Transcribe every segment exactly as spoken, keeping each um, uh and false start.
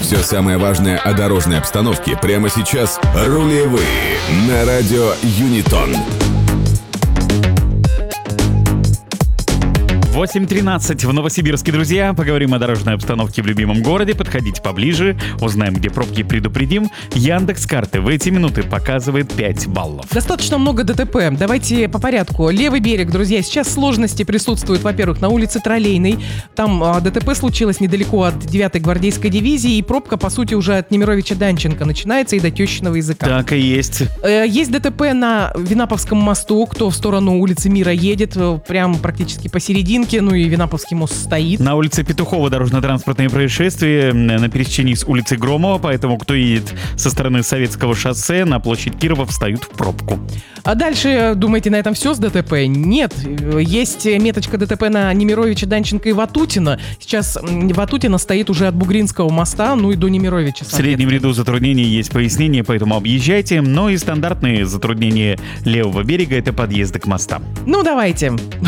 Все самое важное о дорожной обстановке прямо сейчас. Рулевые на радио Юнитон. восемь тринадцать в Новосибирске, друзья. Поговорим о дорожной обстановке в любимом городе. Подходите поближе, узнаем, где пробки, и предупредим. Яндекс.Карты в эти минуты показывает пять баллов. Достаточно много ДТП. Давайте по порядку. Левый берег, друзья. Сейчас сложности присутствуют, во-первых, на улице Троллейной. Там а, ДТП случилось недалеко от девятой гвардейской дивизии. И пробка, по сути, уже от Немировича-Данченко начинается и до Тещиного языка. Так и есть. Э, есть ДТП на Винаповском мосту. Кто в сторону улицы Мира едет, прям практически посерединке. Ну и Винаповский мост стоит. На улице Петухова дорожно-транспортные происшествия на пересечении с улицей Громова, поэтому кто едет со стороны Советского шоссе на площадь Кирова, встают в пробку. А дальше, думаете, на этом все с ДТП? Нет. Есть меточка ДТП на Немировича, Данченко и Ватутина. Сейчас Ватутина стоит уже от Бугринского моста, ну и до Немировича. В среднем ряду затруднений есть пояснение, поэтому объезжайте. Но и стандартные затруднения левого берега — это подъезды к мостам. Ну, давайте.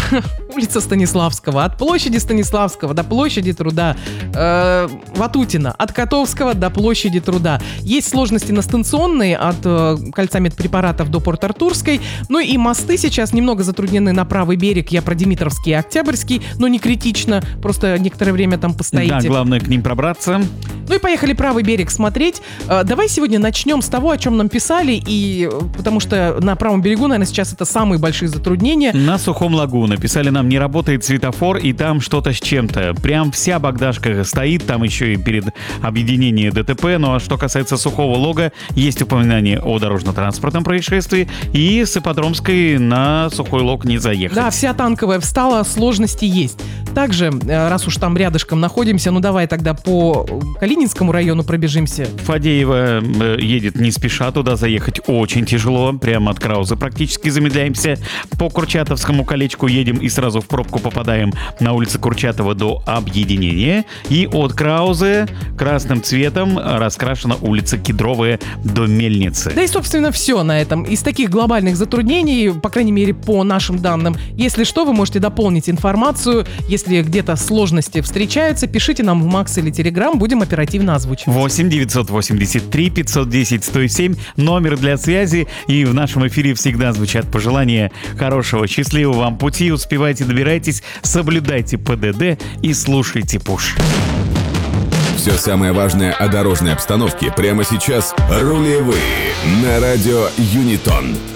Улица Станиславского. От площади Станиславского до площади Труда. Э, Ватутина. От Котовского до площади Труда. Есть сложности на станционные от э, кольца медпрепаратов до Порт-Артурской. Ну и мосты сейчас немного затруднены на правый берег. Я про Димитровский и Октябрьский, но не критично. Просто некоторое время там постоите. Да, главное к ним пробраться. Ну и поехали правый берег смотреть. Э, давай сегодня начнем с того, о чем нам писали. И потому что на правом берегу, наверное, сейчас это самые большие затруднения. На Сухом Лагу написали нам: не работает светофор, и там что-то с чем-то. Прям вся Богдашка стоит, там еще и перед объединением ДТП. Ну а что касается Сухого Лога, есть упоминание о дорожно-транспортном происшествии, и с Ипподромской на Сухой Лог не заехать. Да, вся танковая встала, сложности есть. Также, раз уж там рядышком находимся, ну давай тогда по Калининскому району пробежимся. Фадеева едет не спеша, туда заехать очень тяжело. Прямо от Крауза практически замедляемся. По Курчатовскому колечку едем и сразу в пробку попадаем на улице Курчатова до объединения. И от Краузе красным цветом раскрашена улица Кедровая до Мельницы. Да и, собственно, все на этом. Из таких глобальных затруднений, по крайней мере, по нашим данным, если что, вы можете дополнить информацию. Если где-то сложности встречаются, пишите нам в Макс или Телеграм, будем оперативно озвучивать. восемь девятьсот восемьдесят три пятьсот десять сто семь, номер для связи. И в нашем эфире всегда звучат пожелания хорошего, счастливого вам пути. Успевайте, добирайтесь, соблюдайте ПДД и слушайте Пуш. Все самое важное о дорожной обстановке прямо сейчас. Рулевые на радио Юнитон.